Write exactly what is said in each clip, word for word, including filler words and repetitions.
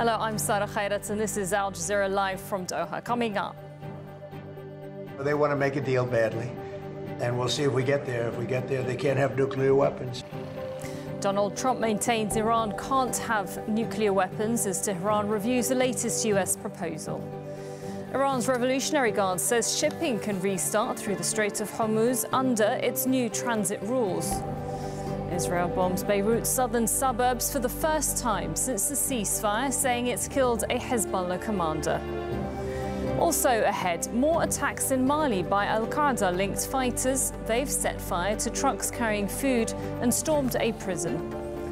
Hello, I'm Sarah Khairat, and this is Al Jazeera Live from Doha. Coming up. They want to make a deal badly, and we'll see if we get there. If we get there, they can't have nuclear weapons. Donald Trump maintains Iran can't have nuclear weapons as Tehran reviews the latest U S proposal. Iran's Revolutionary Guard says shipping can restart through the Strait of Hormuz under its new transit rules. Israel bombs Beirut's southern suburbs for the first time since the ceasefire, saying it's killed a Hezbollah commander. Also ahead, more attacks in Mali by al-Qaeda-linked fighters. They've set fire to trucks carrying food and stormed a prison.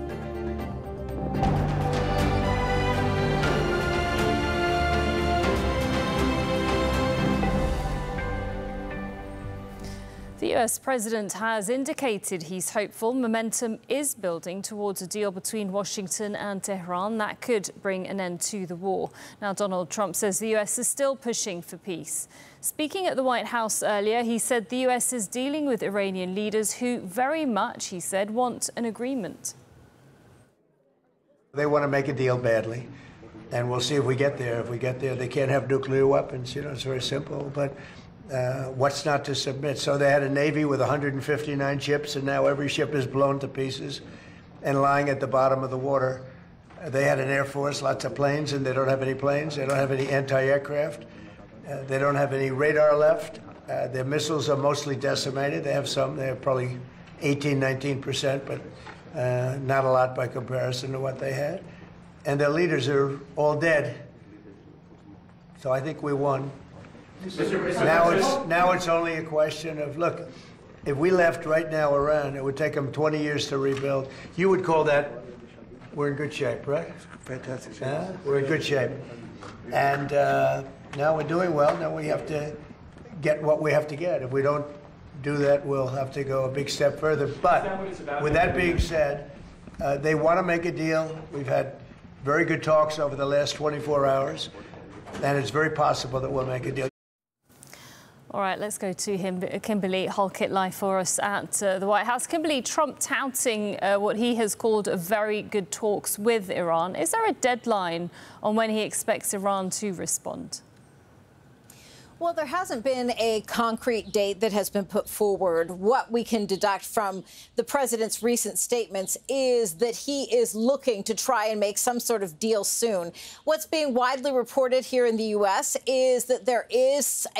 The U S president has indicated he's hopeful momentum is building towards a deal between Washington and Tehran that could bring an end to the war. Now, Donald Trump says the U S is still pushing for peace. Speaking at the White House earlier, he said the U S is dealing with Iranian leaders who very much, he said, want an agreement. They want to make a deal badly, and we'll see if we get there. If we get there, they can't have nuclear weapons. You know, it's very simple. But Uh, what's not to submit? So they had a Navy with one hundred fifty-nine ships, and now every ship is blown to pieces and lying at the bottom of the water. Uh, they had an Air Force, lots of planes, and they don't have any planes. They don't have any anti-aircraft. Uh, they don't have any radar left. Uh, their missiles are mostly decimated. They have some. They have probably eighteen, nineteen percent, but uh, not a lot by comparison to what they had. And their leaders are all dead. So I think we won. Now it's, now it's only a question of, look, if we left right now Iran, it would take them twenty years to rebuild. You would call that, we're in good shape, right? Fantastic shape. Uh, we're in good shape. And uh, now we're doing well. Now we have to get what we have to get. If we don't do that, we'll have to go a big step further. But with that being said, uh, they want to make a deal. We've had very good talks over the last twenty-four hours, and it's very possible that we'll make a deal. All right, let's go to him, Kimberly Halkett live for us at uh, the White House. Kimberly, Trump touting uh, what he has called a very good talks with Iran. Is there a deadline on when he expects Iran to respond? Well, there hasn't been a concrete date that has been put forward. What we can deduct from the president's recent statements is that he is looking to try and make some sort of deal soon. What's being widely reported here in the U S is that there is